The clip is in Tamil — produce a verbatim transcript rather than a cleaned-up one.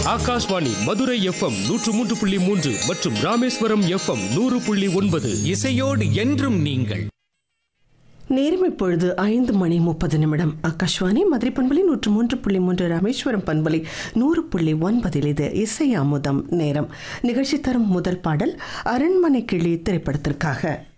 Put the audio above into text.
ஆகாஷ்வாணி மதுரை எஃப்எம் நூற்று மூன்று புள்ளி மூன்று மற்றும் ராமேஸ்வரம் எஃப்எம் நூறு புள்ளி ஒன்பது. இசையோடு என்றும் நீங்கள். நேரம் இப்பொழுது ஐந்து மணி முப்பது நிமிடம். ஆகாஷ்வாணி மதுரை பண்பலை நூற்று மூன்று புள்ளி மூன்று, ராமேஸ்வரம் பண்பலை நூறு புள்ளி ஒன்பதில் இது இசை அமுதம் நேரம். நிகழ்ச்சி தரும் முதல் பாடல் அரண்மனை கிளி திரைப்படத்திற்காக.